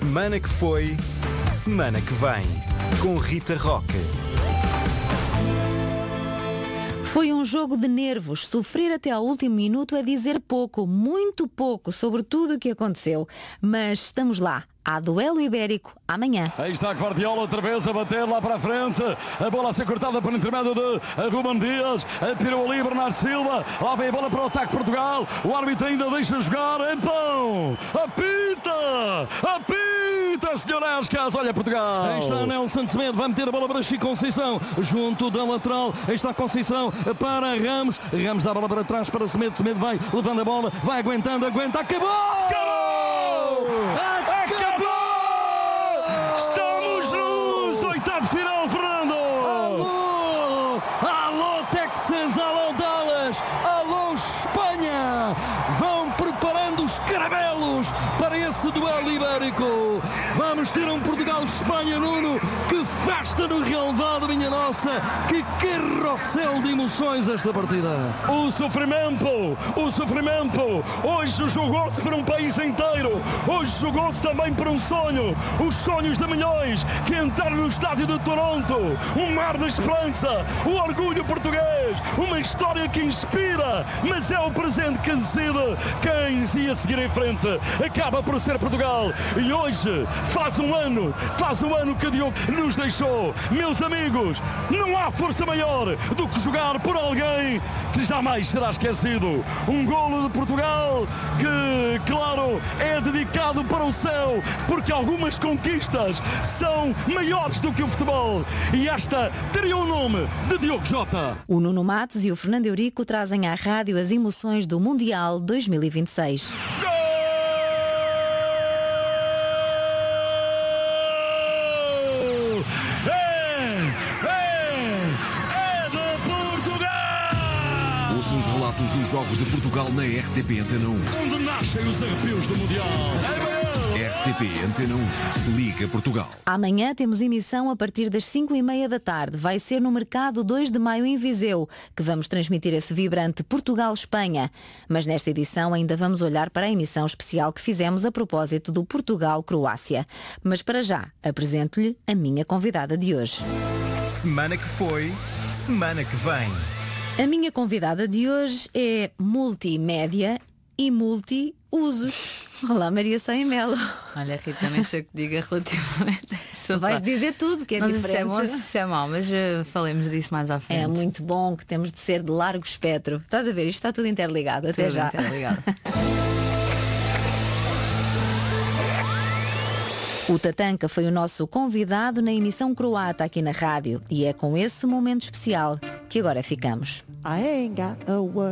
Semana que foi, semana que vem. Com Rita Roque. Foi um jogo de nervos. Sofrer até ao último minuto é dizer pouco, muito pouco, sobre tudo o que aconteceu. Mas estamos lá. Há duelo ibérico amanhã. Aí está Guardiola outra vez a bater lá para a frente. A bola a ser cortada por intermédio de Ruben Dias. Tirou ali Bernardo Silva. Lá vem a bola para o ataque de Portugal. O árbitro ainda deixa jogar. Então, apita! Apita, senhor Escas. Olha Portugal. Aí está Nelson Semedo. Vai meter a bola para Chico Conceição. Junto da lateral. Aí está Conceição para Ramos. Ramos dá a bola para trás para Semedo. Semedo vai levando a bola. Vai aguentando. Aguenta. Acabou! Acabou! Estamos nos oitavos de final, Fernando! Alô! Alô, Texas! Alô, Dallas! Alô, Espanha! Vão preparando os caramelos para esse duelo ibérico. Vamos ter um Portugal-Espanha, Nuno. Que festa no relevado, minha nossa! Que carrossel de emoções esta partida! O sofrimento! O sofrimento! Hoje jogou-se para um país inteiro. Hoje jogou-se também para um sonho. Os sonhos de milhões que entraram no estádio de Toronto. Um mar de esperança. O orgulho português. Uma história que inspira. Mas é o presente que decide quem se ia seguir em frente. Acaba por ser Portugal. E hoje faz um ano que Diogo nos deixou. Meus amigos, não há força maior do que jogar por alguém que jamais será esquecido. Um golo de Portugal que, claro, é dedicado para o céu, porque algumas conquistas são maiores do que o futebol. E esta teria o nome de Diogo Jota. O Nuno Matos e o Fernando Eurico trazem à rádio as emoções do Mundial 2026. Os relatos dos Jogos de Portugal na RTP Antena 1. Onde nascem os arrepios do Mundial. RTP Antena 1. Liga Portugal. Amanhã temos emissão a partir das 5h30 da tarde. Vai ser no Mercado 2 de Maio em Viseu, que vamos transmitir esse vibrante Portugal-Espanha. Mas nesta edição ainda vamos olhar para a emissão especial que fizemos a propósito do Portugal-Croácia. Mas para já, apresento-lhe a minha convidada de hoje. Semana que foi, semana que vem. A minha convidada de hoje é multimédia e multi-usos. Olá, Maria Sá e Melo. Olha, Rita, também sei o que diga relativamente a isso. Vais dizer tudo que é não diferente. Não sei se é bom, se é mau, mas falemos disso mais à frente. É muito bom que temos de ser de largo espectro. Estás a ver, isto está tudo interligado. Até tudo já. Interligado. O Tatanka foi o nosso convidado na emissão croata aqui na rádio. E é com esse momento especial que agora ficamos. I ain't got a word.